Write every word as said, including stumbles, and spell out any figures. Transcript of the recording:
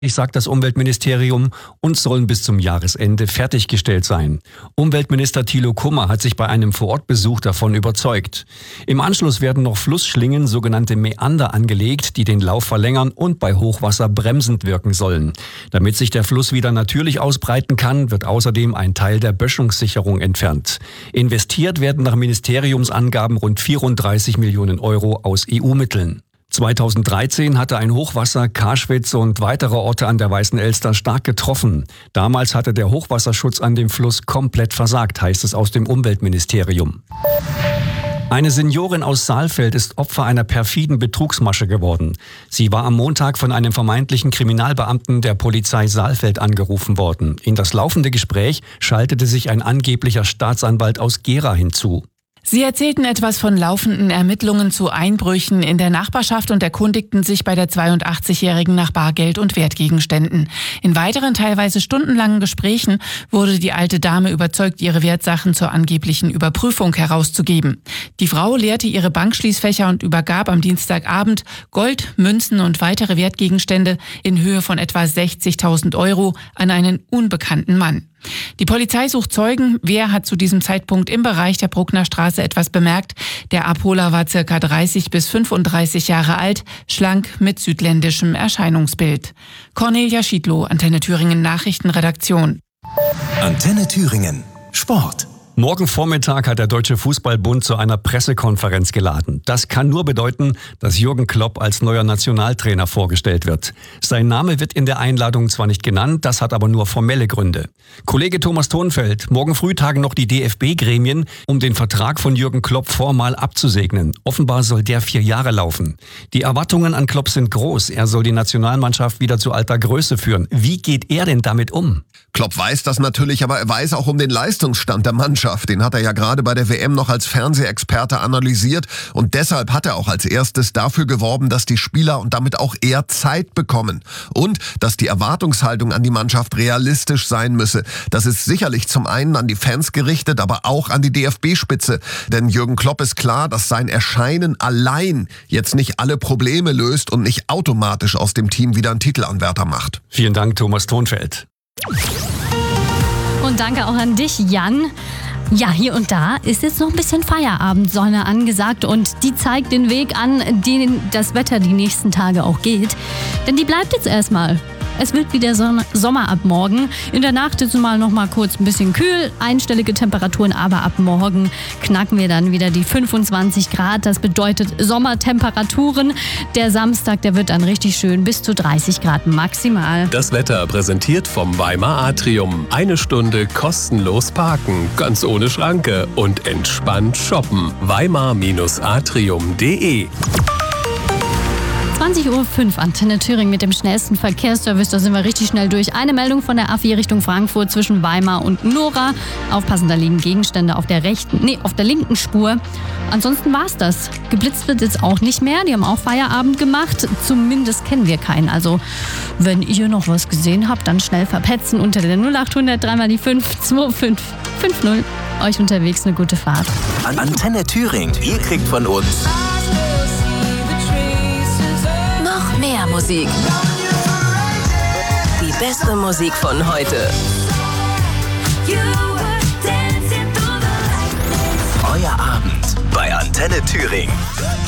Ich sagt das Umweltministerium, uns sollen bis zum Jahresende fertiggestellt sein. Umweltminister Thilo Kummer hat sich bei einem Vorortbesuch davon überzeugt. Im Anschluss werden noch Flussschlingen, sogenannte Mäander, angelegt, die den Lauf verlängern und bei Hochwasser bremsend wirken sollen. Damit sich der Fluss wieder natürlich ausbreiten kann, wird außerdem ein Teil der Böschungssicherung entfernt. Investiert werden nach Ministeriumsangaben rund vierunddreißig Millionen Euro aus E U-Mitteln. zweitausenddreizehn hatte ein Hochwasser Karschwitz und weitere Orte an der Weißen Elster stark getroffen. Damals hatte der Hochwasserschutz an dem Fluss komplett versagt, heißt es aus dem Umweltministerium. Eine Seniorin aus Saalfeld ist Opfer einer perfiden Betrugsmasche geworden. Sie war am Montag von einem vermeintlichen Kriminalbeamten der Polizei Saalfeld angerufen worden. In das laufende Gespräch schaltete sich ein angeblicher Staatsanwalt aus Gera hinzu. Sie erzählten etwas von laufenden Ermittlungen zu Einbrüchen in der Nachbarschaft und erkundigten sich bei der zweiundachtzigjährigen nach Bargeld und Wertgegenständen. In weiteren teilweise stundenlangen Gesprächen wurde die alte Dame überzeugt, ihre Wertsachen zur angeblichen Überprüfung herauszugeben. Die Frau leerte ihre Bankschließfächer und übergab am Dienstagabend Gold, Münzen und weitere Wertgegenstände in Höhe von etwa sechzigtausend Euro an einen unbekannten Mann. Die Polizei sucht Zeugen. Wer hat zu diesem Zeitpunkt im Bereich der Bruckner Straße etwas bemerkt? Der Abholer war circa dreißig bis fünfunddreißig Jahre alt, schlank mit südländischem Erscheinungsbild. Cornelia Schiedlow, Antenne Thüringen Nachrichtenredaktion. Antenne Thüringen Sport. Morgen Vormittag hat der Deutsche Fußballbund zu einer Pressekonferenz geladen. Das kann nur bedeuten, dass Jürgen Klopp als neuer Nationaltrainer vorgestellt wird. Sein Name wird in der Einladung zwar nicht genannt, das hat aber nur formelle Gründe. Kollege Thomas Thonfeld, morgen früh tagen noch die D F B-Gremien, um den Vertrag von Jürgen Klopp formal abzusegnen. Offenbar soll der vier Jahre laufen. Die Erwartungen an Klopp sind groß. Er soll die Nationalmannschaft wieder zu alter Größe führen. Wie geht er denn damit um? Klopp weiß das natürlich, aber er weiß auch um den Leistungsstand der Mannschaft. Den hat er ja gerade bei der W M noch als Fernsehexperte analysiert und deshalb hat er auch als erstes dafür geworben, dass die Spieler und damit auch er Zeit bekommen und dass die Erwartungshaltung an die Mannschaft realistisch sein müsse. Das ist sicherlich zum einen an die Fans gerichtet, aber auch an die D F B-Spitze. Denn Jürgen Klopp ist klar, dass sein Erscheinen allein jetzt nicht alle Probleme löst und nicht automatisch aus dem Team wieder einen Titelanwärter macht. Vielen Dank, Thomas Thonfeld. Und danke auch an dich, Jan. Ja, hier und da ist jetzt noch ein bisschen Feierabendsonne angesagt und die zeigt den Weg an, den das Wetter die nächsten Tage auch geht. Denn die bleibt jetzt erstmal. Es wird wieder Sonne, Sommer ab morgen. In der Nacht ist es mal noch mal kurz ein bisschen kühl, einstellige Temperaturen, aber ab morgen knacken wir dann wieder die fünfundzwanzig Grad. Das bedeutet Sommertemperaturen. Der Samstag, der wird dann richtig schön bis zu dreißig Grad maximal. Das Wetter präsentiert vom Weimar Atrium. Eine Stunde kostenlos parken, ganz ohne Schranke und entspannt shoppen. Weimar Atrium punkt de zwanzig Uhr fünf, Antenne Thüringen mit dem schnellsten Verkehrsservice. Da sind wir richtig schnell durch. Eine Meldung von der A vier Richtung Frankfurt zwischen Weimar und Nora. Aufpassen, da liegen Gegenstände auf der rechten, nee, auf der linken Spur. Ansonsten war's das. Geblitzt wird jetzt auch nicht mehr. Die haben auch Feierabend gemacht. Zumindest kennen wir keinen. Also, wenn ihr noch was gesehen habt, dann schnell verpetzen unter der null acht hundert dreimal die fünf zwei fünf fünf null. Euch unterwegs eine gute Fahrt. Antenne Thüringen. Ihr kriegt von uns mehr Musik. Die beste Musik von heute. Euer Abend bei Antenne Thüringen.